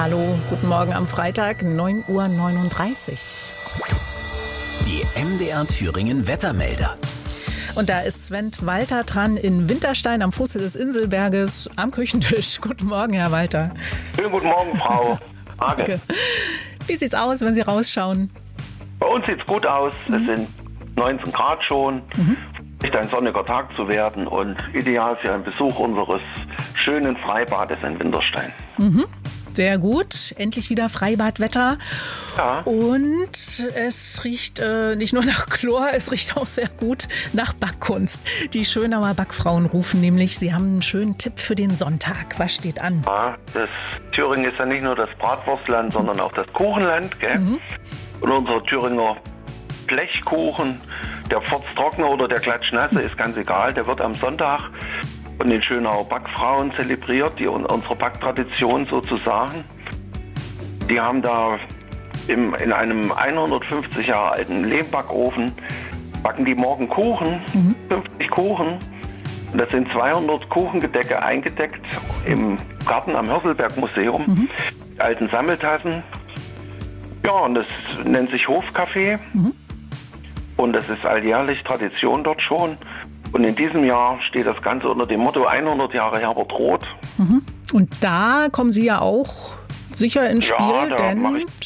Hallo, guten Morgen am Freitag, 9:39 Uhr. Die MDR Thüringen Wettermelder. Und da ist Sven Walter dran in Winterstein am Fuße des Inselberges am Küchentisch. Guten Morgen, Herr Walter. Schönen guten Morgen, Frau Hage. Wie sieht's aus, wenn Sie rausschauen? Bei uns sieht's gut aus. Es sind 19 Grad schon. Nicht ein sonniger Tag zu werden und ideal für einen Besuch unseres schönen Freibades in Winterstein. Sehr gut, endlich wieder Freibadwetter. Ja. Und es riecht nicht nur nach Chlor, es riecht auch sehr gut nach Backkunst. Die Schönauer Backfrauen rufen nämlich, sie haben einen schönen Tipp für den Sonntag. Was steht an? Ja, Thüringen ist ja nicht nur das Bratwurstland, sondern auch das Kuchenland. Gell? Und unser Thüringer Blechkuchen, der Pforztrockene oder der Klatschnasse, ist ganz egal. Der wird am Sonntag von den Schönauer Backfrauen zelebriert, die unsere Backtradition sozusagen. Die haben da in einem 150 Jahre alten Lehmbackofen, backen die morgen Kuchen, 50 Kuchen. Und das sind 200 Kuchengedecke eingedeckt im Garten am Hörselberg-Museum, die alten Sammeltassen. Ja, und das nennt sich Hofcafé. Und das ist alljährlich Tradition dort schon. Und in diesem Jahr steht das Ganze unter dem Motto 100 Jahre Herbert Roth. Und da kommen Sie ja auch sicher ins Spiel, Ja, da denn mache ich